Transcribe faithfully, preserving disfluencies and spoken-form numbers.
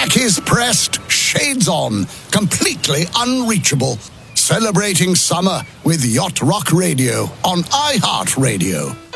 Khakis pressed, shades on, completely unreachable. Celebrating summer with Yacht Rock Radio on iHeartRadio.